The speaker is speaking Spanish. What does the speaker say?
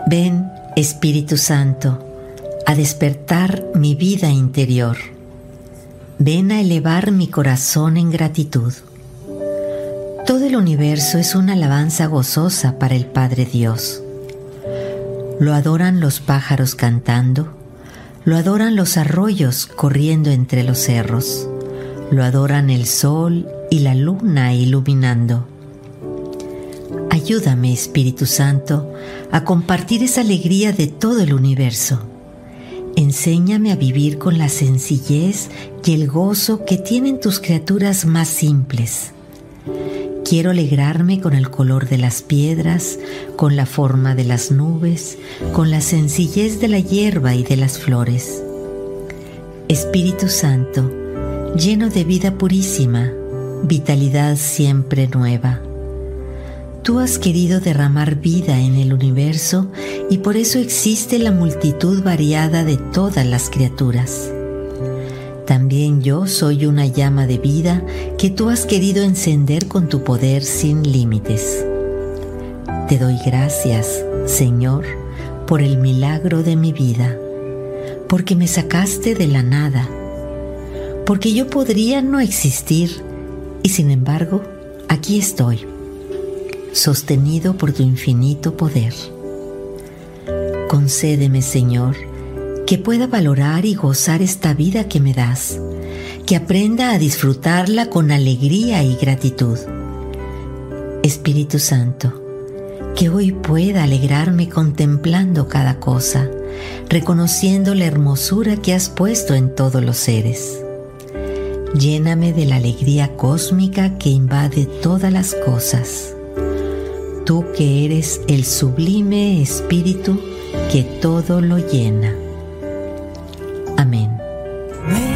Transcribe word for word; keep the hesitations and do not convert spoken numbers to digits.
Ven, Espíritu Santo, a despertar mi vida interior. Ven a elevar mi corazón en gratitud. Todo el universo es una alabanza gozosa para el Padre Dios. Lo adoran los pájaros cantando, lo adoran los arroyos corriendo entre los cerros, lo adoran el sol y la luna iluminando. Ayúdame, Espíritu Santo, a compartir esa alegría de todo el universo. Enséñame a vivir con la sencillez y el gozo que tienen tus criaturas más simples. Quiero alegrarme con el color de las piedras, con la forma de las nubes, con la sencillez de la hierba y de las flores. Espíritu Santo, lleno de vida purísima, vitalidad siempre nueva. Tú has querido derramar vida en el universo y por eso existe la multitud variada de todas las criaturas. También yo soy una llama de vida que tú has querido encender con tu poder sin límites. Te doy gracias, Señor, por el milagro de mi vida, porque me sacaste de la nada, porque yo podría no existir y sin embargo aquí estoy, sostenido por tu infinito poder. Concédeme, Señor, que pueda valorar y gozar esta vida que me das, que aprenda a disfrutarla con alegría y gratitud. Espíritu Santo, que hoy pueda alegrarme contemplando cada cosa, reconociendo la hermosura que has puesto en todos los seres. Lléname de la alegría cósmica que invade todas las cosas. Tú que eres el sublime Espíritu que todo lo llena.